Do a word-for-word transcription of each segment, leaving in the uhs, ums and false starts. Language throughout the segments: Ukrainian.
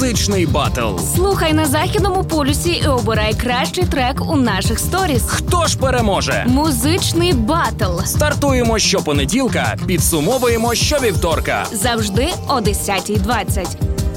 Музичний батл. Слухай на Західному полюсі і обирай кращий трек у наших сторіс. Хто ж переможе? Музичний батл. Стартуємо щопонеділка, підсумовуємо щовівторка. Завжди о десята двадцять.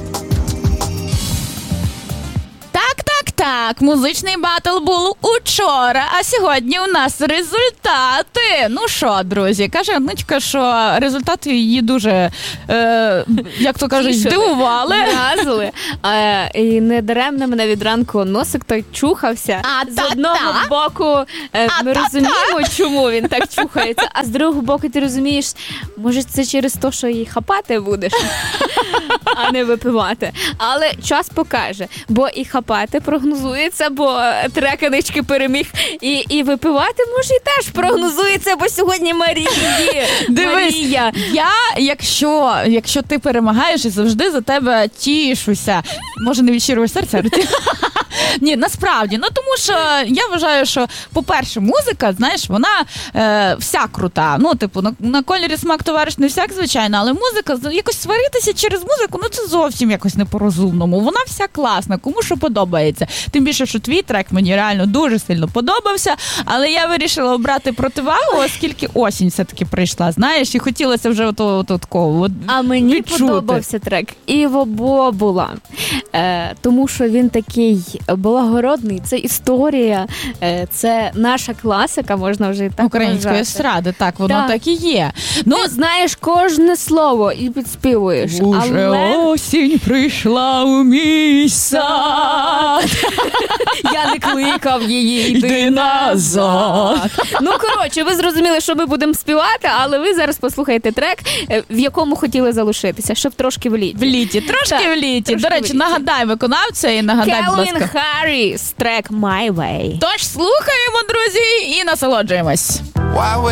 Так, музичний батл був учора, а сьогодні у нас результати. Ну що, друзі, каже Анничка, що результати її дуже, е, як то кажуть, здивували. Вразили. Е, і не даремно мене від ранку носик так чухався. А, з та, одного та. боку е, А, ми та, розуміємо, чому він так чухається, а з другого боку ти розумієш, може це через те, що її хапати будеш, а не випивати. Але час покаже, бо і хапати прогнозується, бо трек Анички переміг, і, і випивати, може, і теж прогнозується, бо сьогодні Марії. Дивись, Марія. я, якщо, якщо ти перемагаєш, і завжди за тебе тішуся. Може, не від щирого серця, але ні, насправді. Ну, тому що я вважаю, що, по-перше, музика, знаєш, вона е, вся крута. Ну, типу, на, на кольорі смак товариш не всяк, звичайно, але музика, якось сваритися через музику, ну, це зовсім якось не по-розумному. Вона вся класна, кому що подобається. Тим більше, що твій трек мені реально дуже сильно подобався, але я вирішила обрати противагу, оскільки осінь все-таки прийшла, знаєш, і хотілося вже ото, ото такого от А мені відчути. подобався трек Іво Бобула, е, тому що він такий благородний, це історія, е, це наша класика, можна вже і так Української вважати. естради, так, воно Так. так і є. Ну, ти знаєш кожне слово і підспівуєш, Уже але осінь прийшла у мій сад. я не кликав її, Йди назад. Ну, коротше, ви зрозуміли, що ми будемо співати, але ви зараз послухаєте трек, е, в якому хотіли залишитися, щоб трошки в літі. В літі, трошки Так, в літі. трошки До в речі, літі. нагадай виконавця і нагадай, будь Келвін ласка. Харріс, трек My Way. Тож слухаємо, друзі, і насолоджуємось. Why would